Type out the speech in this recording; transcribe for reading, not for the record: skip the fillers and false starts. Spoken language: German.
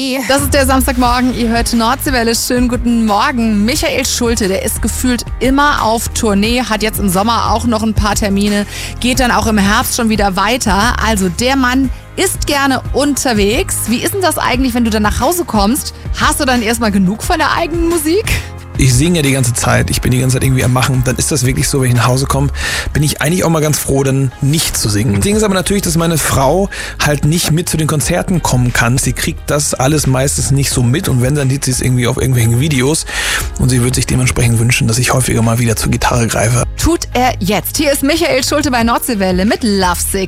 Tournee. Das ist der Samstagmorgen, ihr hört Nordseewelle. Schönen guten Morgen. Michael Schulte, der ist gefühlt immer auf Tournee, hat jetzt im Sommer auch noch ein paar Termine, geht dann auch im Herbst schon wieder weiter. Also der Mann ist gerne unterwegs. Wie ist denn das eigentlich, wenn du dann nach Hause kommst? Hast du dann erstmal genug von der eigenen Musik? Ich singe ja die ganze Zeit, ich bin die ganze Zeit irgendwie am Machen. Dann ist das wirklich so, wenn ich nach Hause komme, bin ich eigentlich auch mal ganz froh, dann nicht zu singen. Das Ding ist aber natürlich, dass meine Frau halt nicht mit zu den Konzerten kommen kann. Sie kriegt das alles meistens nicht so mit und wenn, dann sieht sie es irgendwie auf irgendwelchen Videos und sie würde sich dementsprechend wünschen, dass ich häufiger mal wieder zur Gitarre greife. Tut er jetzt. Hier ist Michael Schulte bei Nordseewelle mit Lovesick.